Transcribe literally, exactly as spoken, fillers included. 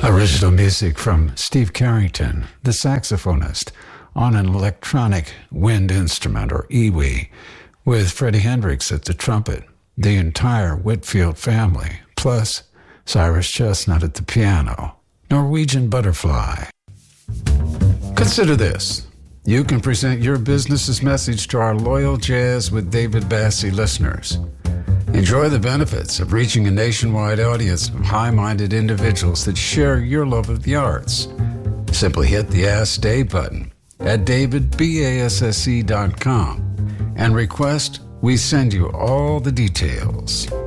Original music from Steve Carrington, the saxophonist, on an electronic wind instrument, or iwi, with Freddie Hendrix at the trumpet, the entire Whitfield family, plus Cyrus Chestnut at the piano. Norwegian Butterfly. Consider this. You can present your business's message to our loyal Jazz with David Bassie listeners. Enjoy the benefits of reaching a nationwide audience of high-minded individuals that share your love of the arts. Simply hit the Ask Dave button at david basse dot com and request we send you all the details.